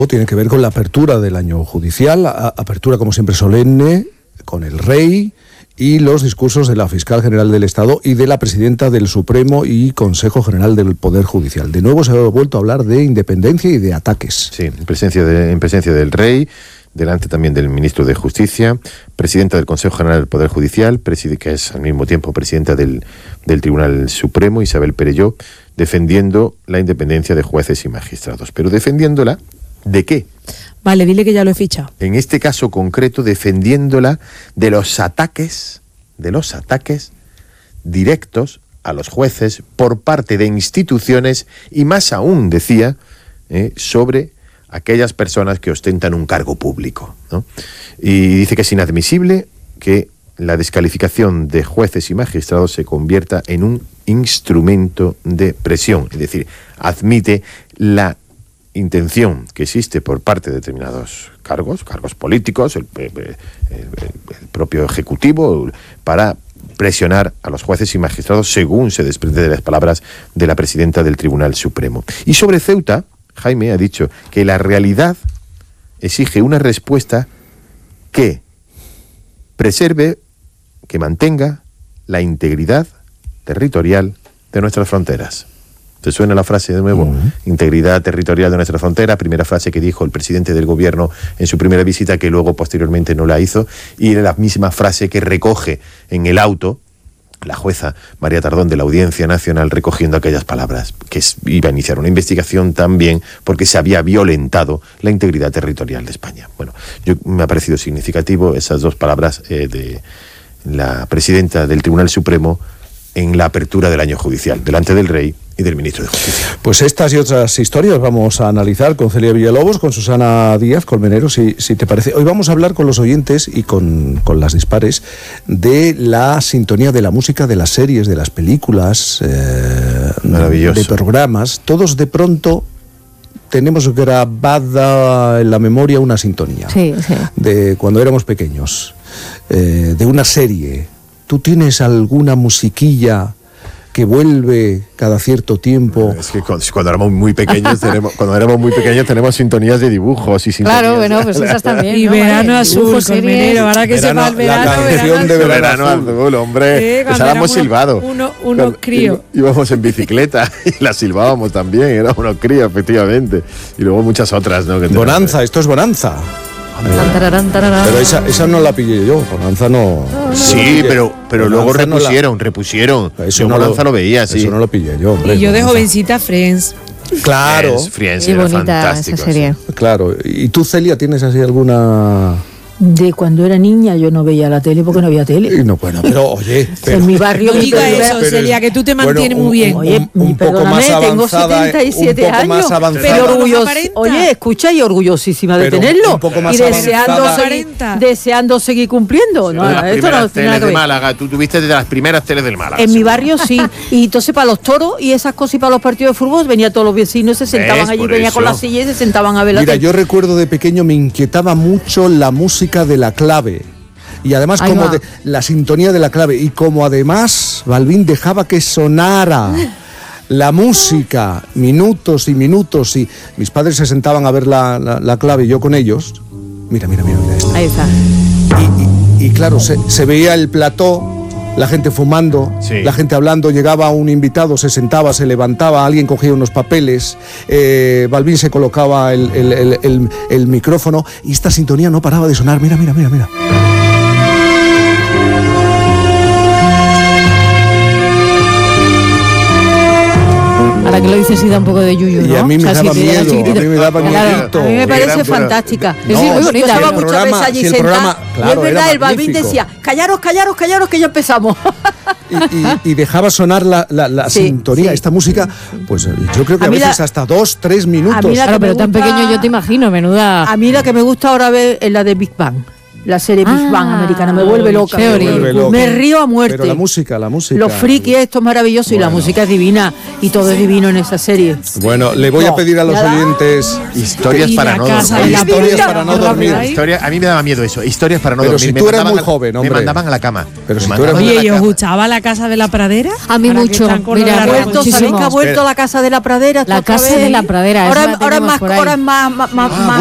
Tiene que ver con la apertura del año judicial, apertura como siempre solemne, con el rey y los discursos de la fiscal general del Estado y de la presidenta del Supremo y Consejo General del Poder Judicial. De nuevo se ha vuelto a hablar de independencia y de ataques. Sí, en presencia del rey, delante también del ministro de Justicia, presidenta del Consejo General del Poder Judicial, que es al mismo tiempo presidenta del Tribunal Supremo, Isabel Perelló, defendiendo la independencia de jueces y magistrados. Pero defendiéndola, ¿de qué? Vale, dile que ya lo he fichado. En este caso concreto, defendiéndola de los ataques directos a los jueces por parte de instituciones y más aún, decía, sobre aquellas personas que ostentan un cargo público, ¿no? Y dice que es inadmisible que la descalificación de jueces y magistrados se convierta en un instrumento de presión. Es decir, admite la intención que existe por parte de determinados cargos políticos, el propio Ejecutivo, para presionar a los jueces y magistrados, según se desprende de las palabras de la presidenta del Tribunal Supremo. Y sobre Ceuta, Jaime ha dicho que la realidad exige una respuesta que preserve, que mantenga la integridad territorial de nuestras fronteras. ¿Te suena la frase de nuevo? Integridad territorial de nuestra frontera, primera frase que dijo el presidente del gobierno en su primera visita, que luego posteriormente no la hizo, y era la misma frase que recoge en el auto la jueza María Tardón de la Audiencia Nacional, recogiendo aquellas palabras, que iba a iniciar una investigación también porque se había violentado la integridad territorial de España. Bueno, me ha parecido significativo esas dos palabras de la presidenta del Tribunal Supremo en la apertura del año judicial, delante del rey y del ministro de Justicia. Pues estas y otras historias vamos a analizar con Celia Villalobos, con Susana Díaz Colmenero, si te parece. Hoy vamos a hablar con los oyentes y con las dispares de la sintonía de la música, de las series, de las películas, de programas. Todos de pronto tenemos grabada en la memoria una sintonía. Sí. De cuando éramos pequeños, de una serie. ¿Tú tienes alguna musiquilla que vuelve cada cierto tiempo? Es que cuando éramos muy pequeños tenemos sintonías de dibujos y sintonías. Claro, bueno, pues esas también. Y ¿no? Verano azul, Colmenero, ahora que se va el verano. La canción de verano azul, hombre. Esa la hemos silbado. Unos críos. Íbamos en bicicleta y la silbábamos también, éramos unos críos, efectivamente. Y luego muchas otras, ¿no? Bonanza, esto es Bonanza. Pero esa no la pillé yo, Bonanza no. Sí, pero luego repusieron. Eso no Bonanza lo veía, sí. Eso no lo pillé yo, hombre. Y yo de jovencita Friends. Claro. Friends era bonita fantástico. Esa serie. Sí. Claro. ¿Y tú, Celia, tienes así alguna...? De cuando era niña yo no veía la tele porque no había tele. No, bueno, pero oye... en mi barrio... No diga eso, Celia, que tú te mantienes muy bien. Oye, perdóname, tengo 77 años. Pero oye, escucha, y orgullosísima de tenerlo. Y deseando seguir cumpliendo. No, esto no es nada de Málaga. Tú tuviste de las primeras teles del Málaga. En mi barrio sí. Y entonces para los toros y esas cosas y para los partidos de fútbol venían todos los vecinos, se sentaban allí, venían con la silla y se sentaban a ver la tele. Mira, yo recuerdo de pequeño me inquietaba mucho la música de la clave y además como de la sintonía de la clave y como además Balbín dejaba que sonara la música minutos y minutos y mis padres se sentaban a ver la clave y yo con ellos. Mira esto. Ahí está. Y claro, se veía el plató, la gente fumando, sí, la gente hablando, llegaba un invitado, se sentaba, se levantaba, alguien cogía unos papeles, Balbín se colocaba el micrófono y esta sintonía no paraba de sonar. Mira. Ahora que lo dices sí da un poco de yuyu, ¿no? Y a mí me daba miedo, a mí me daba miedo. A mí me parece fantástica. No, es muy bonita. Yo estaba muchas veces allí sentada y es verdad, el Balbín decía, callaros, que ya empezamos. Y dejaba sonar la sintonía, esta música, pues yo creo que a veces hasta 2-3 minutos. Claro, pero tan pequeño yo te imagino, menuda. A mí la que me gusta ahora ver es la de Big Bang. La serie Big Bang americana, me vuelve loca. Me río a muerte. Pero la música. Los frikis, esto es maravilloso, y la música es divina, y todo es divino en esa serie. Bueno, le voy a pedir a los oyentes historias para no dormir. Historias para no dormir. A mí me daba miedo eso, historias para no pero dormir. Si tú eres muy joven, hombre. Me mandaban a la cama. Pero si tú eres Oye, ¿y os gustaba La Casa de la Pradera? A mí mucho. Mira, ¿sabéis que ha vuelto La Casa de la Pradera? La Casa de la Pradera. Ahora es más